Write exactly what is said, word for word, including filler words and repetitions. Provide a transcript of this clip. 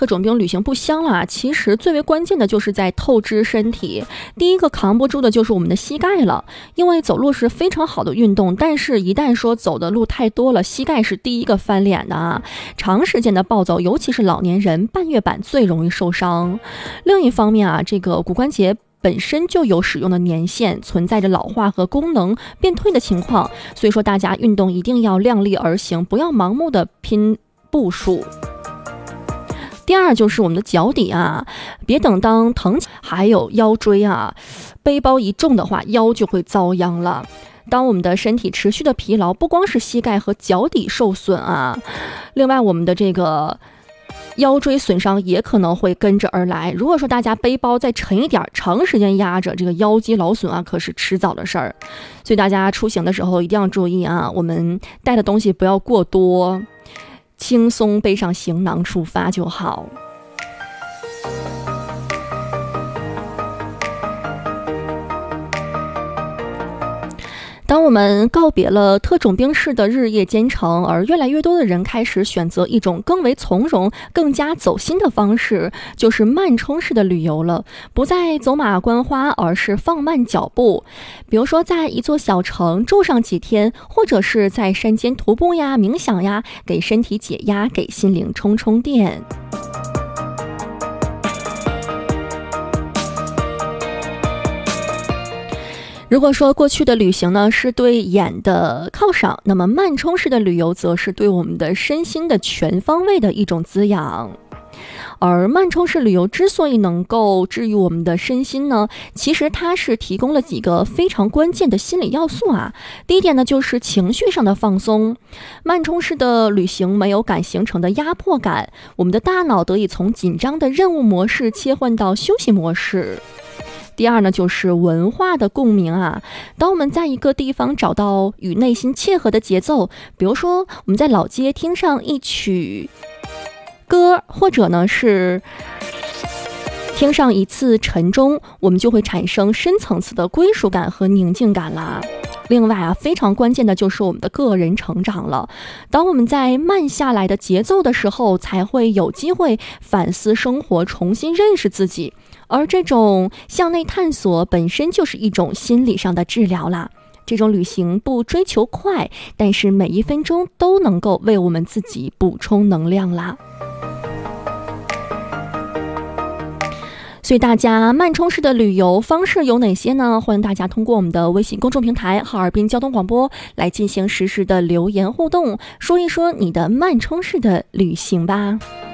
特种兵旅行不香了，其实最为关键的就是在透支身体。第一个扛不住的就是我们的膝盖了，因为走路是非常好的运动，但是一旦说走的路太多了，膝盖是第一个翻脸的啊。长时间的暴走，尤其是老年人，半月板最容易受伤。另一方面啊，这个骨关节本身就有使用的年限，存在着老化和功能变退的情况，所以说大家运动一定要量力而行，不要盲目的拼步数。第二就是我们的脚底啊，别等当疼，还有腰椎啊，背包一重的话，腰就会遭殃了。当我们的身体持续的疲劳，不光是膝盖和脚底受损啊，另外我们的这个腰椎损伤也可能会跟着而来。如果说大家背包再沉一点，长时间压着，这个腰肌劳损啊，可是迟早的事儿。所以大家出行的时候一定要注意啊，我们带的东西不要过多，轻松背上行囊出发就好。当我们告别了特种兵式的日夜兼程，而越来越多的人开始选择一种更为从容、更加走心的方式，就是慢冲式的旅游了。不再走马观花，而是放慢脚步。比如说，在一座小城住上几天，或者是在山间徒步呀、冥想呀，给身体解压，给心灵充充电。如果说过去的旅行呢是对眼的犒赏，那么慢冲式的旅游则是对我们的身心的全方位的一种滋养。而慢冲式旅游之所以能够治愈我们的身心呢，其实它是提供了几个非常关键的心理要素啊。第一点呢，就是情绪上的放松。慢冲式的旅行没有感形成的压迫感，我们的大脑得以从紧张的任务模式切换到休息模式。第二呢，就是文化的共鸣啊。当我们在一个地方找到与内心切合的节奏，比如说我们在老街听上一曲歌，或者呢是听上一次晨钟，我们就会产生深层次的归属感和宁静感啦。另外啊，非常关键的就是我们的个人成长了。当我们在慢下来的节奏的时候，才会有机会反思生活，重新认识自己。而这种向内探索本身就是一种心理上的治疗啦。这种旅行不追求快，但是每一分钟都能够为我们自己补充能量啦。所以大家慢冲式的旅游方式有哪些呢？欢迎大家通过我们的微信公众平台哈尔滨交通广播来进行实时的留言互动，说一说你的慢冲式的旅行吧。